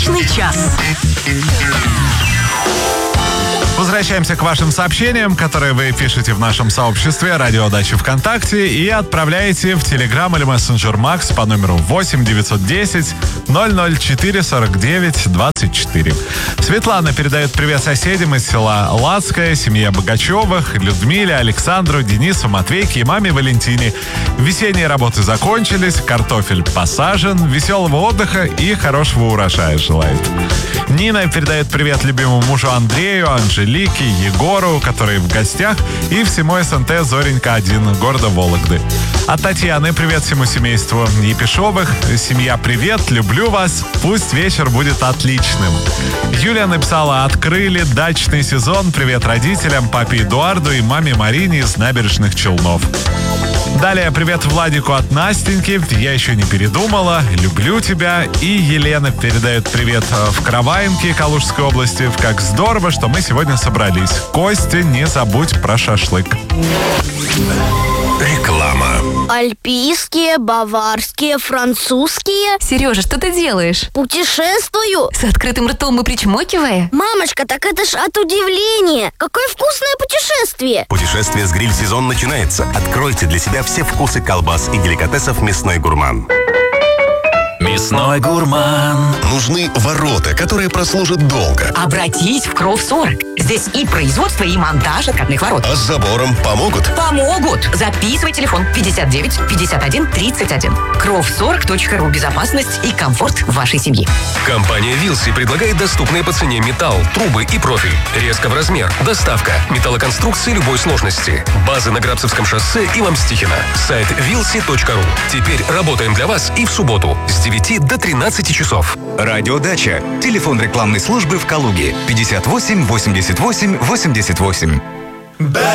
Отличный час. Возвращаемся к вашим сообщениям, которые вы пишете в нашем сообществе «Радио Дача ВКонтакте» и отправляете в Telegram или Messenger Max по номеру 8 910 004 49 24. Светлана передает привет соседям из села Лацкое, семье Богачевых, Людмиле, Александру, Денису, Матвейке и маме Валентине. Весенние работы закончились, картофель посажен, веселого отдыха и хорошего урожая желает. Нина передает привет любимому мужу Андрею, Анжелике, Егору, которые в гостях, и всему СНТ «Зоренька-1» города Вологды. От Татьяны привет всему семейству Епишовых. Семья, привет, люблю вас. Пусть вечер будет отличным. Юлия написала: открыли дачный сезон. Привет родителям, папе Эдуарду и маме Марине из Набережных Челнов. Далее привет Владику от Настеньки. Я еще не передумала. Люблю тебя. И Елена передает привет в Караваенке Калужской области. Как здорово, что мы сегодня собрались. Костя, не забудь про шашлык. Реклама. Альпийские, баварские, французские. Сережа, что ты делаешь? Путешествую. С открытым ртом и причмокивая? Мамочка, так это ж от удивления. Какое вкусное путешествие. Путешествие с гриль-сезон начинается. Откройте для себя все вкусы колбас и деликатесов «Мясной гурман». Мясной гурман. Нужны ворота, которые прослужат долго. Обратись в Кров 40. Здесь и производство, и монтаж откатных ворот. А с забором помогут? Помогут! Записывай телефон 59 51 31. Кров40.ру. Безопасность и комфорт вашей семьи. Компания «Вилси» предлагает доступные по цене металл, трубы и профиль. Резко в размер. Доставка. Металлоконструкции любой сложности. Базы на Грабцевском шоссе и Мамстихина. Сайт vilsi.ru. Теперь работаем для вас и в субботу с 9 до 13 часов. Радио Дача. Телефон рекламной службы в Калуге 58 88 88.